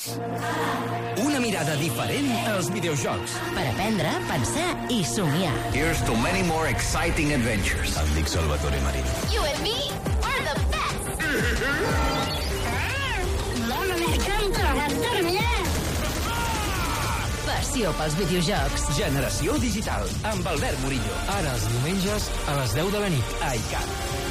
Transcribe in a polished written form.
Una mirada diferent als videojocs. Per aprendre, pensar i somiar. Here's to many more exciting adventures. Em dic Salvatore Marino. You and me are the best. Dona, me encanta, dormir. Passió pels videojocs. Generació digital, amb Albert Murillo. Ara els diumenges a les 10 de la nit. A ICAT.